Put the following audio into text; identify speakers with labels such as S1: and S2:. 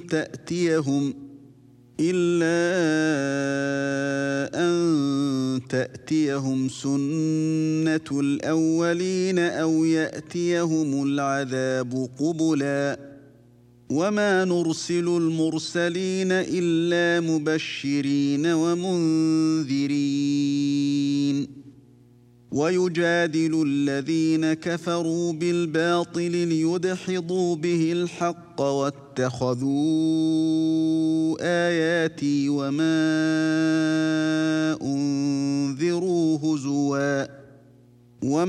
S1: تأتيهم سنة الأولين أو يأتيهم العذاب قبلا وما نرسل المرسلين إلا مبشرين ومنذرين ويجادل الذين كفروا بالباطل ليدحضوا به الحق واتخذوا آياتي وما أنذروا هزوا